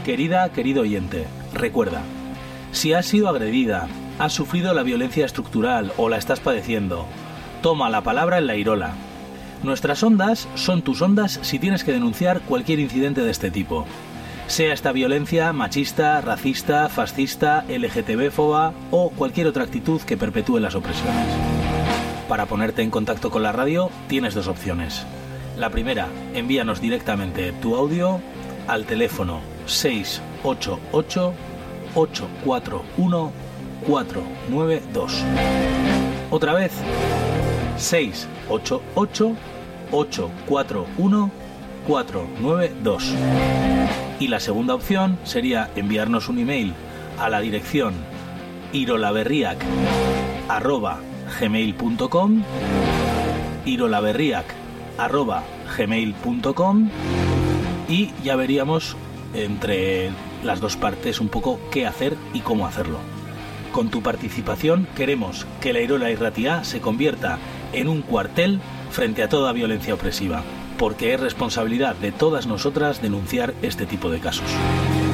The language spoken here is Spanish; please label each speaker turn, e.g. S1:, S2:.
S1: Querida, querido oyente, recuerda, si has sido agredida, has sufrido la violencia estructural o la estás padeciendo, toma la palabra en la Irola. Nuestras ondas son tus ondas si tienes que denunciar cualquier incidente de este tipo. Sea esta violencia machista, racista, fascista, LGTB-foba o cualquier otra actitud que perpetúe las opresiones. Para ponerte en contacto con la radio tienes dos opciones. La primera, envíanos directamente tu audio al teléfono 688-841-492. Otra vez, 688-841-492. Y la segunda opción sería enviarnos un email a la dirección irolaberriac@gmail.com, irolaberriac@gmail.com, y ya veríamos entre las dos partes un poco qué hacer y cómo hacerlo. Con tu participación queremos que la Irola Irratia se convierta en un cuartel frente a toda violencia opresiva, porque es responsabilidad de todas nosotras denunciar este tipo de casos.